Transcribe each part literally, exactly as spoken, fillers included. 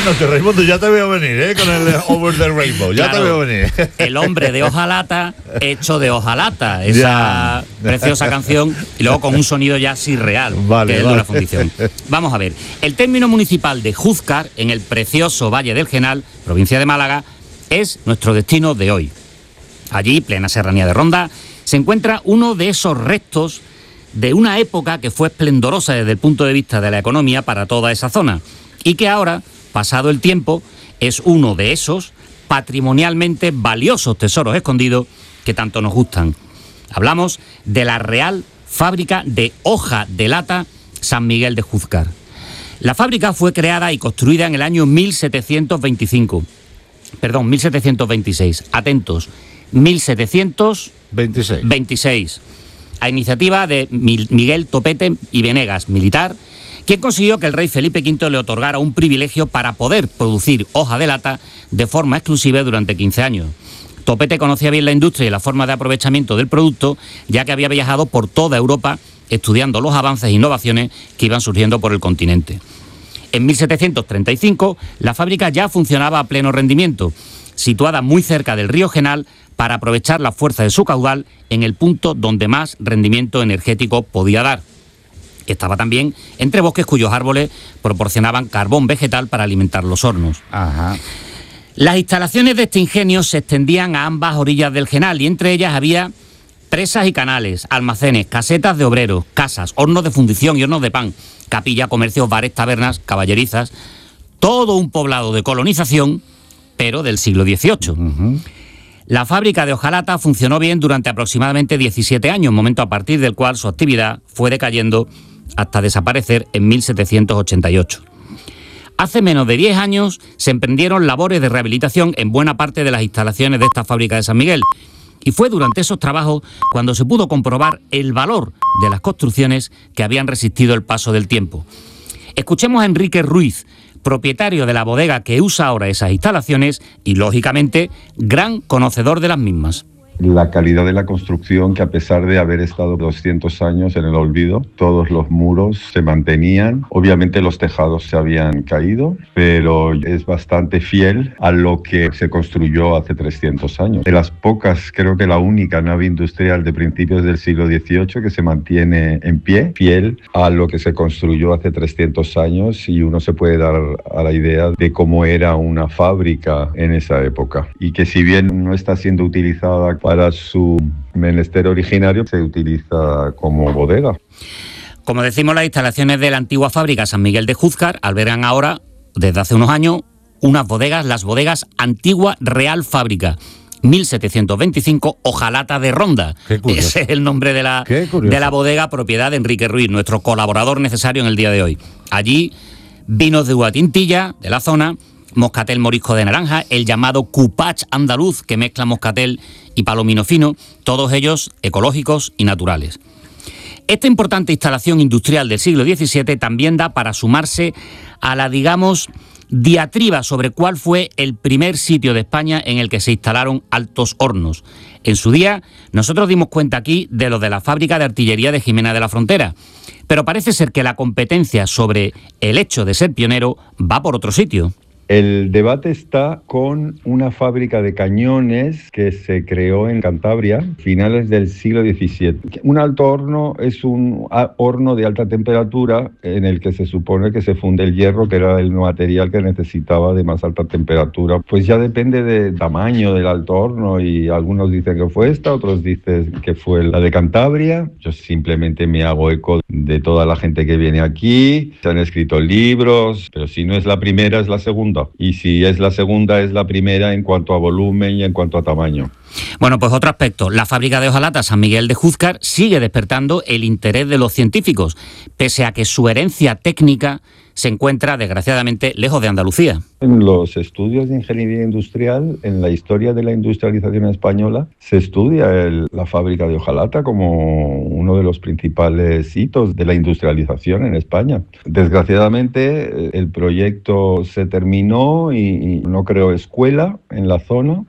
noches, Raimundo, ya te veo venir, ¿eh? Con el Over the Rainbow, ya claro, te veo venir. El hombre de hojalata hecho de hojalata, esa ya. preciosa canción, y luego con un sonido ya así real, vale, que es vale. de una fundición. Vamos a ver, el término municipal de Júzcar, en el precioso Valle del Genal, provincia de Málaga, es nuestro destino de hoy. Allí, plena serranía de Ronda, se encuentra uno de esos restos de una época que fue esplendorosa desde el punto de vista de la economía para toda esa zona y que ahora, pasado el tiempo, es uno de esos patrimonialmente valiosos tesoros escondidos que tanto nos gustan. Hablamos de la Real Fábrica de Hoja de Lata San Miguel de Júzcar. La fábrica fue creada y construida en el año mil setecientos veinticinco. Perdón, mil setecientos veintiséis. Atentos, mil setecientos veintiséis. A iniciativa de Miguel Topete y Venegas, militar, quien consiguió que el rey Felipe quinto le otorgara un privilegio para poder producir hoja de lata de forma exclusiva durante quince años. Topete conocía bien la industria y la forma de aprovechamiento del producto, ya que había viajado por toda Europa estudiando los avances e innovaciones que iban surgiendo por el continente. En mil setecientos treinta y cinco, la fábrica ya funcionaba a pleno rendimiento, situada muy cerca del río Genal, para aprovechar la fuerza de su caudal en el punto donde más rendimiento energético podía dar. Estaba también entre bosques cuyos árboles proporcionaban carbón vegetal para alimentar los hornos. Ajá. Las instalaciones de este ingenio se extendían a ambas orillas del Genal y entre ellas había presas y canales, almacenes, casetas de obreros, casas, hornos de fundición y hornos de pan, capilla, comercios, bares, tabernas, caballerizas, todo un poblado de colonización, pero del siglo dieciocho. Uh-huh. La fábrica de hojalata funcionó bien durante aproximadamente diecisiete años, momento a partir del cual su actividad fue decayendo hasta desaparecer en mil setecientos ochenta y ocho. Hace menos de diez años se emprendieron labores de rehabilitación en buena parte de las instalaciones de esta fábrica de San Miguel, y fue durante esos trabajos cuando se pudo comprobar el valor de las construcciones que habían resistido el paso del tiempo. Escuchemos a Enrique Ruiz, propietario de la bodega que usa ahora esas instalaciones y, lógicamente, gran conocedor de las mismas. La calidad de la construcción, que a pesar de haber estado doscientos años en el olvido, todos los muros se mantenían. Obviamente los tejados se habían caído, pero es bastante fiel a lo que se construyó hace trescientos años. De las pocas, creo que la única nave industrial de principios del siglo dieciocho que se mantiene en pie, fiel a lo que se construyó hace trescientos años, y uno se puede dar a la idea de cómo era una fábrica en esa época. Y que si bien no está siendo utilizada para su menester originario, se utiliza como bodega. Como decimos, las instalaciones de la antigua fábrica San Miguel de Júzcar albergan ahora, desde hace unos años, unas bodegas, las bodegas Antigua Real Fábrica, mil setecientos veinticinco, Hojalata de Ronda. Ese es el nombre de la, de la bodega, propiedad de Enrique Ruiz, nuestro colaborador necesario en el día de hoy. Allí, vinos de uva tintilla, de la zona, moscatel morisco de naranja, el llamado cupach andaluz, que mezcla moscatel y palomino fino, todos ellos ecológicos y naturales. Esta importante instalación industrial del siglo diecisiete también da para sumarse a la, digamos, diatriba sobre cuál fue el primer sitio de España en el que se instalaron altos hornos. En su día, nosotros dimos cuenta aquí de lo de la fábrica de artillería de Jimena de la Frontera, pero parece ser que la competencia sobre el hecho de ser pionero va por otro sitio. El debate está con una fábrica de cañones que se creó en Cantabria, finales del siglo diecisiete. Un alto horno es un horno de alta temperatura en el que se supone que se funde el hierro, que era el material que necesitaba de más alta temperatura. Pues ya depende del tamaño del alto horno, y algunos dicen que fue esta, otros dicen que fue la de Cantabria. Yo simplemente me hago eco de toda la gente que viene aquí. Se han escrito libros, pero si no es la primera, es la segunda. Y si es la segunda, es la primera en cuanto a volumen y en cuanto a tamaño. Bueno, pues otro aspecto. La fábrica de hojalata San Miguel de Júzcar sigue despertando el interés de los científicos, pese a que su herencia técnica se encuentra, desgraciadamente, lejos de Andalucía. En los estudios de ingeniería industrial, en la historia de la industrialización española, se estudia el, la fábrica de hojalata como uno de los principales hitos de la industrialización en España. Desgraciadamente, el proyecto se terminó y, y no creó escuela en la zona,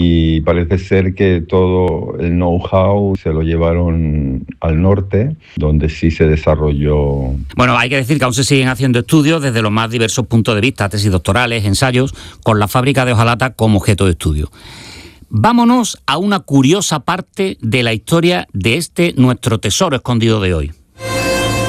y parece ser que todo el know-how se lo llevaron al norte, donde sí se desarrolló. Bueno, hay que decir que aún se siguen haciendo estudios estudios desde los más diversos puntos de vista, tesis doctorales, ensayos, con la fábrica de hojalata como objeto de estudio. Vámonos a una curiosa parte de la historia de este nuestro tesoro escondido de hoy.